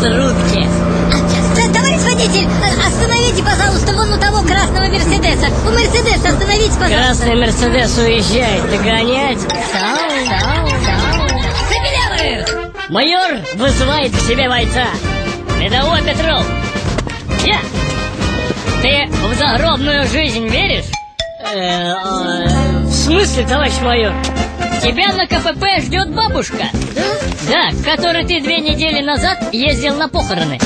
трубке. Товарищ водитель, остановите, пожалуйста, вон у того красного Мерседеса. У Мерседеса остановите, пожалуйста. Красный Мерседес уезжает, догонять. Забелявых! Майор вызывает к себе бойца. Рядовой Петров. Ты в загробную жизнь веришь? В смысле, товарищ майор? Тебя на КПП ждет бабушка. Да, к которой ты 2 недели назад ездил на похороны.